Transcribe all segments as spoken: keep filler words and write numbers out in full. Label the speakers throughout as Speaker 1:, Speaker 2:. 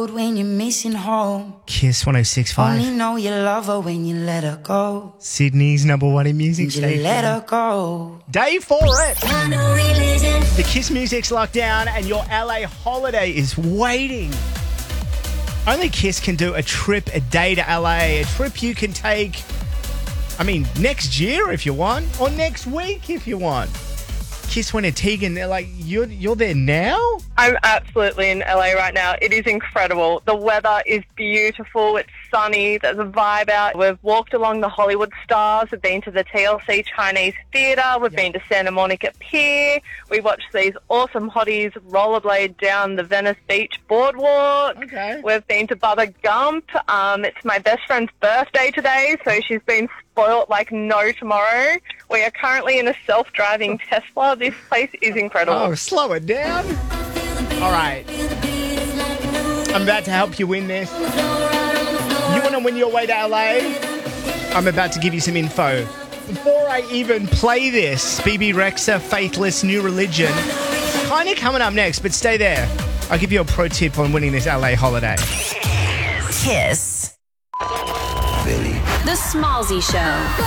Speaker 1: road when you're missing home.
Speaker 2: Kiss one oh six point
Speaker 1: Only
Speaker 2: five.
Speaker 1: know you love her when you let her go.
Speaker 2: Sydney's number one in music
Speaker 1: You
Speaker 2: station.
Speaker 1: let her go.
Speaker 2: Day for it. The Kiss Music's locked down and your L A holiday is waiting. Only Kiss can do a trip a day to L A. A trip you can take, I mean, next year if you want, or next week if you want. Kiss went to Tegan. They're like, you're, you're there now?
Speaker 3: I'm absolutely in L A right now. It is incredible. The weather is beautiful. It's sunny. There's a vibe out. We've walked along the Hollywood Stars. We've been to the T L C Chinese Theatre. We've
Speaker 2: Yep.
Speaker 3: been to Santa Monica Pier. We watched these awesome hotties rollerblade down the Venice Beach boardwalk.
Speaker 2: Okay.
Speaker 3: We've been to Bubba Gump. Um, it's my best friend's birthday today, so she's been spoilt like no tomorrow. We are currently in a self-driving Tesla. This place is incredible.
Speaker 2: Oh, slow it down. All right. I'm about to help you win this. You want to win your way to L A? I'm about to give you some info. Before I even play this, B B Rexa, Faithless, New Religion, kind of coming up next, but stay there. I'll give you a pro tip on winning this L A holiday.
Speaker 4: Kiss.
Speaker 5: Billy.
Speaker 6: The Smallzy Show.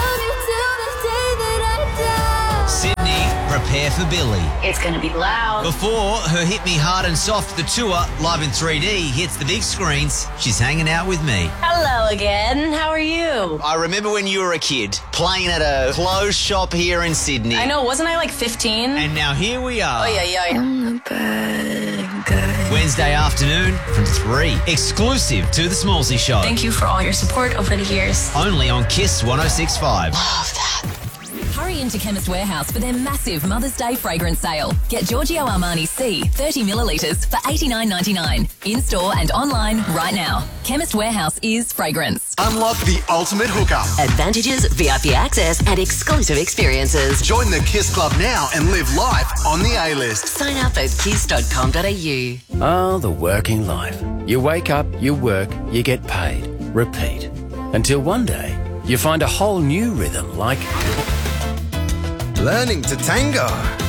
Speaker 5: Sydney, prepare for Billy.
Speaker 6: It's going to be loud.
Speaker 5: Before her Hit Me Hard and Soft, the tour, live in three D, hits the big screens, she's hanging out with me.
Speaker 6: Hello again. How are you?
Speaker 5: I remember when you were a kid, playing at a clothes shop here in Sydney.
Speaker 6: I know, wasn't I like fifteen?
Speaker 5: And now here we are.
Speaker 6: Oh, yeah, yeah. I'm a bad guy.
Speaker 5: Wednesday afternoon from three. Exclusive to the Smallzy Show.
Speaker 6: Thank you for all your support over the years.
Speaker 5: Only on Kiss one oh six point five.
Speaker 6: Love that.
Speaker 4: Hurry into Chemist Warehouse for their massive Mother's Day fragrance sale. Get Giorgio Armani C thirty millilitres for eighty-nine ninety-nine. In-store and online right now. Chemist Warehouse is fragrance.
Speaker 7: Unlock the ultimate hookup.
Speaker 8: Advantages, V I P access, and exclusive experiences.
Speaker 7: Join the Kiss Club now and live life on the A-list.
Speaker 8: Sign up at kiss dot com dot a u.
Speaker 9: Ah, the working life. You wake up, you work, you get paid. Repeat. Until one day, you find a whole new rhythm like...
Speaker 7: Learning to tango.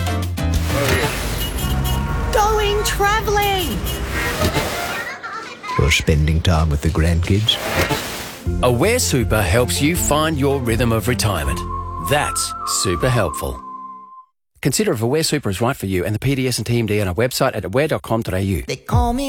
Speaker 10: Going travelling.
Speaker 11: Or spending time with the grandkids.
Speaker 9: Aware Super helps you find your rhythm of retirement. That's super helpful. Consider if Aware Super is right for you and the P D S and T M D on our website at aware dot com dot a u.
Speaker 1: They call me